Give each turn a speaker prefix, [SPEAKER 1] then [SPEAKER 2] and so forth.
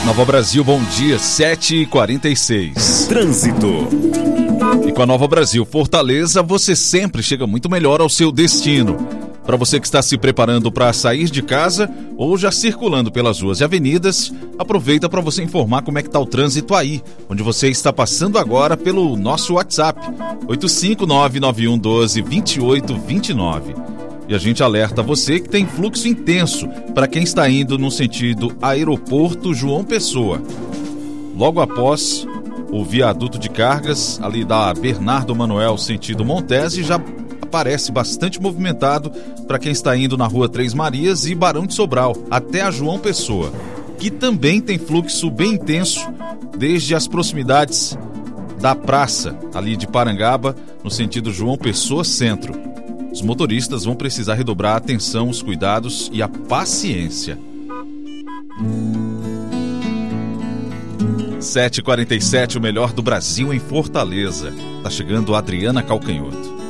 [SPEAKER 1] Nova Brasil, bom dia, 7h46.
[SPEAKER 2] Trânsito.
[SPEAKER 1] E com a Nova Brasil Fortaleza, você sempre chega muito melhor ao seu destino. Para você que está se preparando para sair de casa ou já circulando pelas ruas e avenidas, aproveita para você informar como é que está o trânsito aí, onde você está passando agora pelo nosso WhatsApp, 85991122829. E a gente alerta você que tem fluxo intenso para quem está indo no sentido Aeroporto João Pessoa. Logo após o viaduto de cargas, ali da Bernardo Manuel, sentido Montese, já aparece bastante movimentado para quem está indo na Rua Três Marias e Barão de Sobral, até a João Pessoa, que também tem fluxo bem intenso desde as proximidades da praça, ali de Parangaba, no sentido João Pessoa Centro. Os motoristas vão precisar redobrar a atenção, os cuidados e a paciência. 7h47, o melhor do Brasil em Fortaleza. Tá chegando a Adriana Calcanhoto.